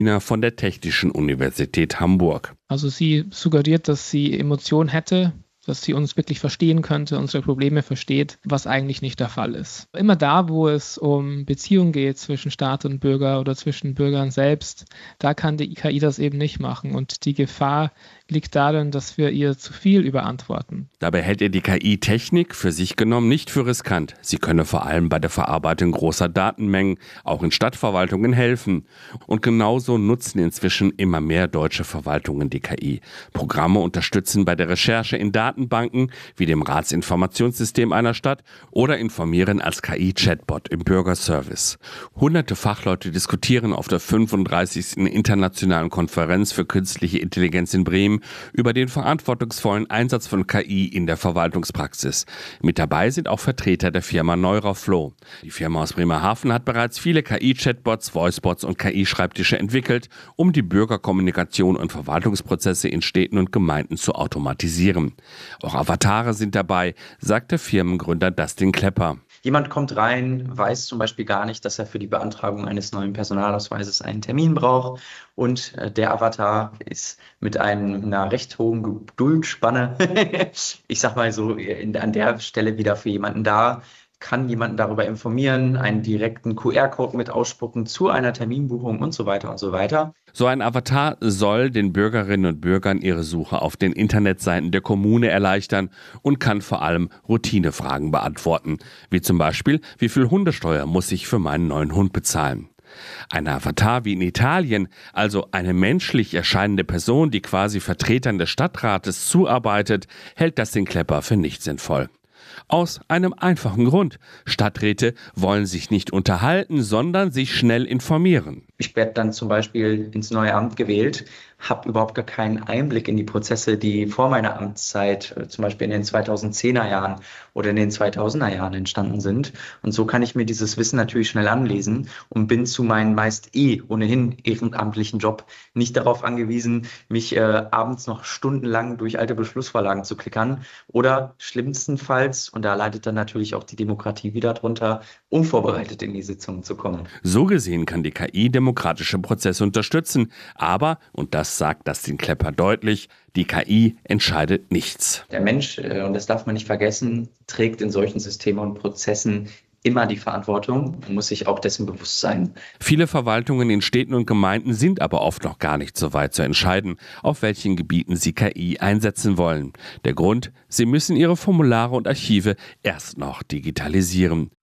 von der Technischen Universität Hamburg. Also sie suggeriert, dass sie Emotionen hätte, dass sie uns wirklich verstehen könnte, unsere Probleme versteht, was eigentlich nicht der Fall ist. Immer da, wo es um Beziehungen geht zwischen Staat und Bürger oder zwischen Bürgern selbst, da kann die KI das eben nicht machen. Und die Gefahr liegt darin, dass wir ihr zu viel überantworten. Dabei hält er die KI-Technik für sich genommen nicht für riskant. Sie könne vor allem bei der Verarbeitung großer Datenmengen auch in Stadtverwaltungen helfen. Und genauso nutzen inzwischen immer mehr deutsche Verwaltungen die KI. Programme unterstützen bei der Recherche in Datenbanken wie dem Ratsinformationssystem einer Stadt oder informieren als KI-Chatbot im Bürgerservice. Hunderte Fachleute diskutieren auf der 35. Internationalen Konferenz für künstliche Intelligenz in Bremen über den verantwortungsvollen Einsatz von KI in der Verwaltungspraxis. Mit dabei sind auch Vertreter der Firma Neuraflow. Die Firma aus Bremerhaven hat bereits viele KI-Chatbots, Voicebots und KI-Schreibtische entwickelt, um die Bürgerkommunikation und Verwaltungsprozesse in Städten und Gemeinden zu automatisieren. Auch Avatare sind dabei, sagt der Firmengründer Dustin Klepper. Jemand kommt rein, weiß zum Beispiel gar nicht, dass er für die Beantragung eines neuen Personalausweises einen Termin braucht und der Avatar ist mit einer recht hohen Geduldspanne, ich sag mal so, an der Stelle wieder für jemanden da, kann jemanden darüber informieren, einen direkten QR-Code mit ausspucken zu einer Terminbuchung und so weiter und so weiter. So ein Avatar soll den Bürgerinnen und Bürgern ihre Suche auf den Internetseiten der Kommune erleichtern und kann vor allem Routinefragen beantworten, wie zum Beispiel, wie viel Hundesteuer muss ich für meinen neuen Hund bezahlen? Ein Avatar wie in Italien, also eine menschlich erscheinende Person, die quasi Vertretern des Stadtrates zuarbeitet, hält Dustin Klepper für nicht sinnvoll. Aus einem einfachen Grund. Stadträte wollen sich nicht unterhalten, sondern sich schnell informieren. Ich werde dann zum Beispiel ins neue Amt gewählt, habe überhaupt gar keinen Einblick in die Prozesse, die vor meiner Amtszeit, zum Beispiel in den 2010er Jahren oder in den 2000er Jahren entstanden sind. Und so kann ich mir dieses Wissen natürlich schnell anlesen und bin zu meinem meist ohnehin ehrenamtlichen Job nicht darauf angewiesen, mich abends noch stundenlang durch alte Beschlussvorlagen zu klickern oder schlimmstenfalls, und da leidet dann natürlich auch die Demokratie wieder drunter, unvorbereitet in die Sitzungen zu kommen. So gesehen kann die KI demokratische Prozesse unterstützen, aber, und das sagt Dustin Klepper deutlich, die KI entscheidet nichts. Der Mensch, und das darf man nicht vergessen, trägt in solchen Systemen und Prozessen immer die Verantwortung und muss sich auch dessen bewusst sein. Viele Verwaltungen in Städten und Gemeinden sind aber oft noch gar nicht so weit zu entscheiden, auf welchen Gebieten sie KI einsetzen wollen. Der Grund, sie müssen ihre Formulare und Archive erst noch digitalisieren.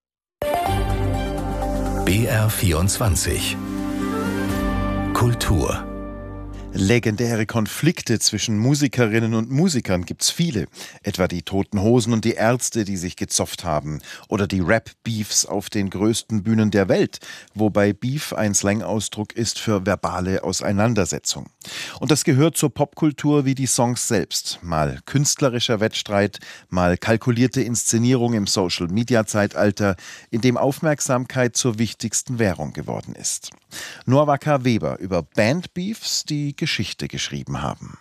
BR24 Kultur. Legendäre Konflikte zwischen Musikerinnen und Musikern gibt's viele. Etwa die Toten Hosen und die Ärzte, die sich gezofft haben. Oder die Rap-Beefs auf den größten Bühnen der Welt, wobei Beef ein Slang-Ausdruck ist für verbale Auseinandersetzung. Und das gehört zur Popkultur wie die Songs selbst. Mal künstlerischer Wettstreit, mal kalkulierte Inszenierung im Social-Media-Zeitalter, in dem Aufmerksamkeit zur wichtigsten Währung geworden ist. Norwaka Weber über Bandbeefs, die Geschichte geschrieben haben.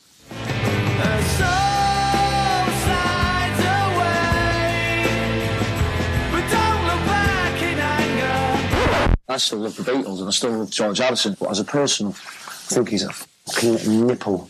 I still love the Beatles and I still love George Harrison, but as a person, I think he's a fucking nipple.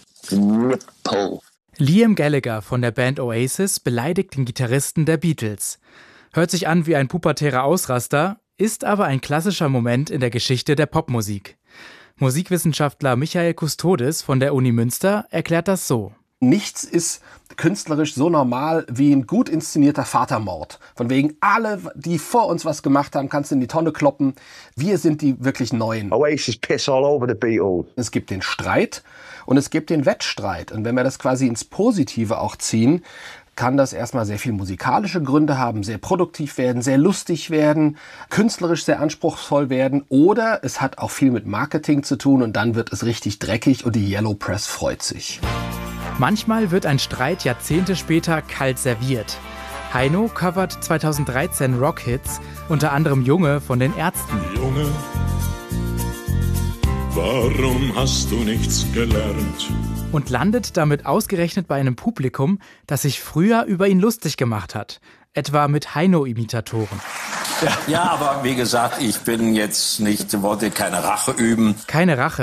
Liam Gallagher von der Band Oasis beleidigt den Gitarristen der Beatles. Hört sich an wie ein pubertärer Ausraster, ist aber ein klassischer Moment in der Geschichte der Popmusik. Musikwissenschaftler Michael Kustodis von der Uni Münster erklärt das so. Nichts ist künstlerisch so normal wie ein gut inszenierter Vatermord. Von wegen, alle, die vor uns was gemacht haben, kannst du in die Tonne kloppen. Wir sind die wirklich Neuen. Oasis piss all over the Beatles. Es gibt den Streit und es gibt den Wettstreit. Und wenn wir das quasi ins Positive auch ziehen, kann das erstmal sehr viel musikalische Gründe haben, sehr produktiv werden, sehr lustig werden, künstlerisch sehr anspruchsvoll werden oder es hat auch viel mit Marketing zu tun und dann wird es richtig dreckig und die Yellow Press freut sich. Manchmal wird ein Streit Jahrzehnte später kalt serviert. Heino covert 2013 Rockhits, unter anderem Junge von den Ärzten. Junge, warum hast du nichts gelernt? Und landet damit ausgerechnet bei einem Publikum, das sich früher über ihn lustig gemacht hat. Etwa mit Heino-Imitatoren. Ja, aber wie gesagt, ich bin jetzt nicht, wollte keine Rache üben. Keine Rache.